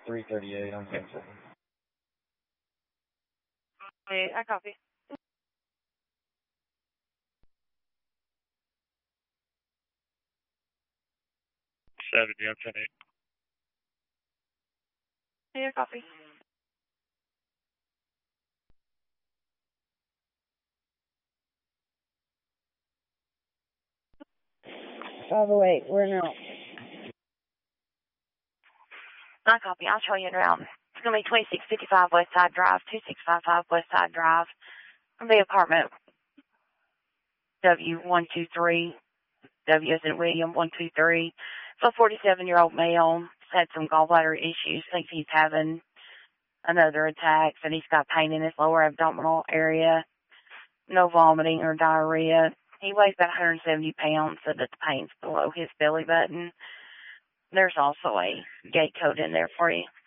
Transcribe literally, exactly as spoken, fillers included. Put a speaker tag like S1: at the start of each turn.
S1: three thirty-eight on Central.
S2: Hey, I copy.
S3: seventy on ten eight.
S2: Hey, I copy.
S4: five oh eight, where now?
S2: I copy. I'll show you around. It's going to be twenty-six fifty-five West Side Drive, two six five five West Side Drive, from the apartment W one two three, W as in William one two three. So a forty-seven-year-old male had some gallbladder issues, thinks he's having another attack, and he's got pain in his lower abdominal area, no vomiting or diarrhea. He weighs about one hundred seventy pounds, so that the pain's below his belly button. There's also a gate code in there for you.